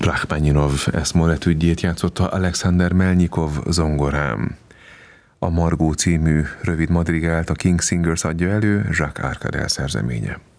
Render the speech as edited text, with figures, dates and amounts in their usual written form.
Rachmaninov eszméletügyét játszotta Alexander Melnyikov zongorán. A Margó című rövid madrigált a King Singers adja elő, Jacques Arcadel szerzeménye.